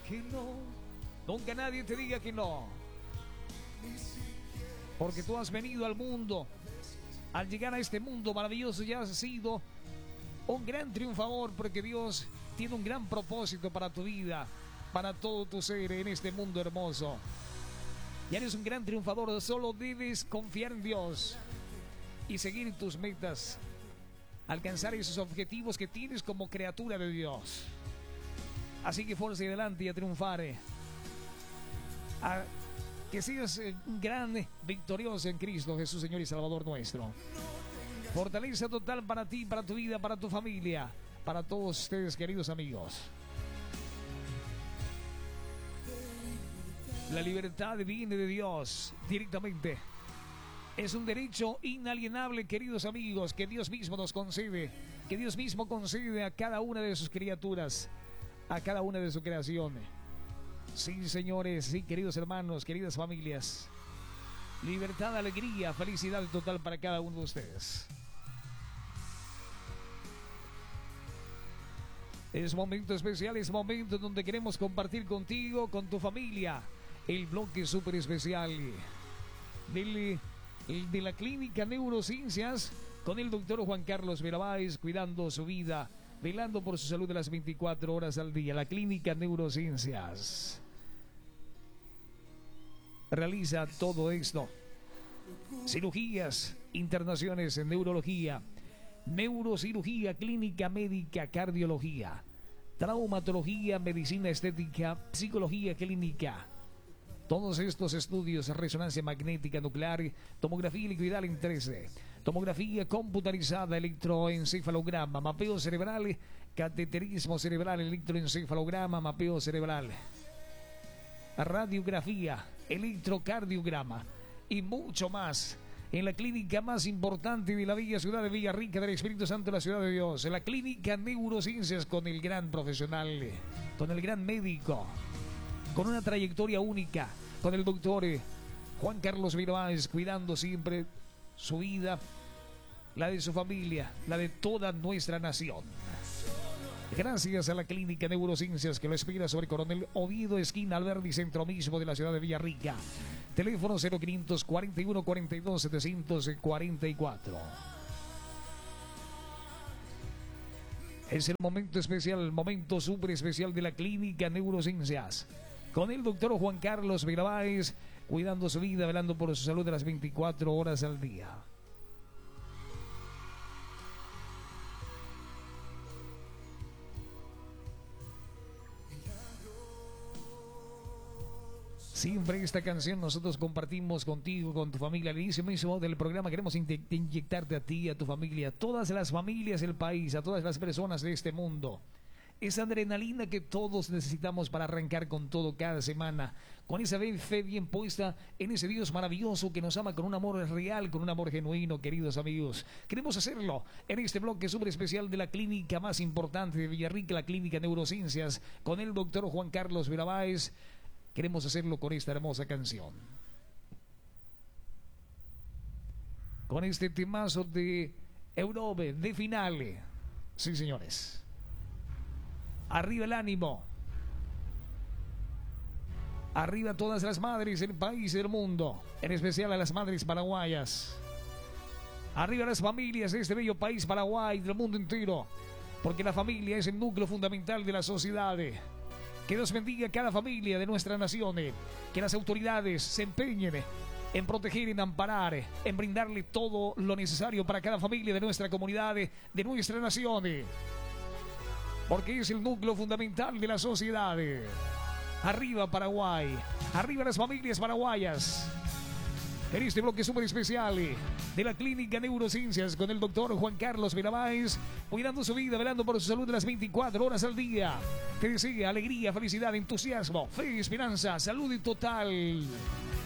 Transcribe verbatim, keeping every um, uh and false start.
que no. Nunca nadie te diga que no. Porque tú has venido al mundo. Al llegar a este mundo maravilloso ya has sido un gran triunfador, porque Dios tiene un gran propósito para tu vida, para todo tu ser en este mundo hermoso. Ya eres un gran triunfador, solo debes confiar en Dios y seguir tus metas, alcanzar esos objetivos que tienes como criatura de Dios. Así que fuerza y adelante y a triunfar. A que seas un gran victorioso en Cristo Jesús, Señor y Salvador nuestro. Fortaleza total para ti, para tu vida, para tu familia, para todos ustedes, queridos amigos. La libertad viene de Dios directamente. Es un derecho inalienable, queridos amigos, que Dios mismo nos concede, que Dios mismo concede a cada una de sus criaturas, a cada una de su creación. Sí, señores, sí, queridos hermanos, queridas familias. Libertad, alegría, felicidad total para cada uno de ustedes. Es momento especial, es momento donde queremos compartir contigo, con tu familia, el bloque súper especial del, de la Clínica Neurociencias con el doctor Juan Carlos Mirabáez, cuidando su vida, velando por su salud de las veinticuatro horas al día. La Clínica Neurociencias realiza todo esto: cirugías, internaciones en neurología, neurocirugía, clínica médica, cardiología, traumatología, medicina estética, psicología clínica. Todos estos estudios: resonancia magnética nuclear, tomografía liquidal en tres D, tomografía computarizada, electroencefalograma, mapeo cerebral, cateterismo cerebral, electroencefalograma, mapeo cerebral, radiografía, electrocardiograma y mucho más. En la clínica más importante de la bella ciudad de Villarrica del Espíritu Santo, la ciudad de Dios, en la Clínica Neurociencias, con el gran profesional, con el gran médico, con una trayectoria única, con el doctor Juan Carlos Mirabáez, cuidando siempre su vida, la de su familia, la de toda nuestra nación. Gracias a la Clínica Neurociencias, que lo espera sobre Coronel Oviedo, esquina Alberdi, centro mismo de la ciudad de Villarrica. Teléfono cero quinientos cuarenta y uno cuarenta y dos setecientos cuarenta y cuatro. Es el momento especial, el momento súper especial de la Clínica Neurociencias, con el doctor Juan Carlos Mirabáez, cuidando su vida, velando por su salud de las veinticuatro horas al día. Siempre esta canción nosotros compartimos contigo, con tu familia. Al inicio mismo del programa queremos inyectarte a ti, a tu familia, a todas las familias del país, a todas las personas de este mundo. Esa adrenalina que todos necesitamos para arrancar con todo cada semana, con esa fe bien puesta en ese Dios maravilloso que nos ama con un amor real, con un amor genuino, queridos amigos. Queremos hacerlo en este bloque súper especial de la clínica más importante de Villarrica, la Clínica Neurociencias, con el doctor Juan Carlos Mirabáez. Queremos hacerlo con esta hermosa canción, con este temazo de Eurobe, de Finale. Sí, señores. Arriba el ánimo. Arriba todas las madres del país y del mundo, en especial a las madres paraguayas. Arriba las familias de este bello país Paraguay, del mundo entero, porque la familia es el núcleo fundamental de la sociedad. Que Dios bendiga a cada familia de nuestra nación, que las autoridades se empeñen en proteger, en amparar, en brindarle todo lo necesario para cada familia de nuestra comunidad, de nuestra nación, porque es el núcleo fundamental de la sociedad. Arriba Paraguay, arriba las familias paraguayas. En este bloque súper especial de la Clínica Neurociencias, con el doctor Juan Carlos Mirabáez, cuidando su vida, velando por su salud de las veinticuatro horas al día. Te desea alegría, felicidad, entusiasmo, fe, esperanza, salud y total